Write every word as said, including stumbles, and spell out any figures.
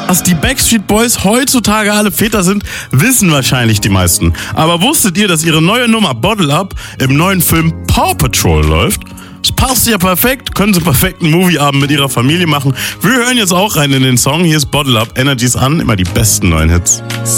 Dass die Backstreet Boys heutzutage alle Väter sind, wissen wahrscheinlich die meisten. Aber wusstet ihr, dass ihre neue Nummer Bottle Up im neuen Film Paw Patrol läuft? Es passt ja perfekt, können sie perfekt einen Movieabend mit ihrer Familie machen. Wir hören jetzt auch rein in den Song. Hier ist Bottle Up, Energies an, immer die besten neuen Hits.